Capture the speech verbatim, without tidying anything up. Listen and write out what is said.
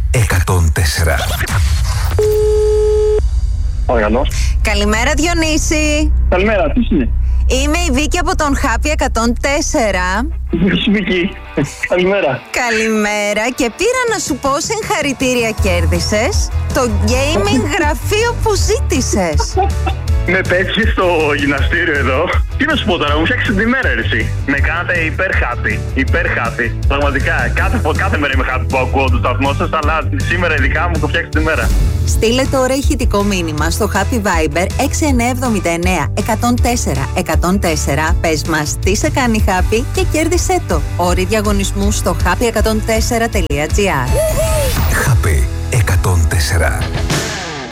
εκατόν τέσσερα. Παρακαλώ. Καλημέρα Διονύση. Καλημέρα, τι είναι? Είμαι η Βίκη από τον Happy εκατόν τέσσερα. Γεια σου Βίκη. Καλημέρα. Καλημέρα και πήρα να σου πω συγχαρητήρια, κέρδισες το gaming γραφείο που ζήτησες. Με πέτυχε στο γυμναστήριο εδώ. Τι να σου πω τώρα, μου φτιάξετε τη μέρα, εσύ. Με κάνατε υπέρ happy. Υπέρ happy. Πραγματικά, κάθε, κάθε μέρα είμαι happy που ακούω το σταθμό σας, αλλά σήμερα ειδικά μου το φτιάξετε τη μέρα. Στείλε τώρα ηχητικό μήνυμα στο Happy Viber έξι εννιά εβδομήντα εννέα εκατόν τέσσερα εκατόν τέσσερα. Πες μας τι σε κάνει happy και κέρδισέ το. Όροι διαγωνισμού στο happy εκατόν τέσσερα τελεία τζι άρ. Happy εκατόν τέσσερα.